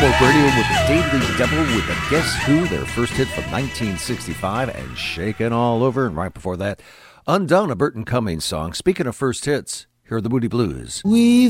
Homework Radio with the Daily Double with the Guess Who, their first hit from 1965, and Shakin' All Over. And right before that, Undone, a Burton Cummings song. Speaking of first hits, here are the Moody Blues. We've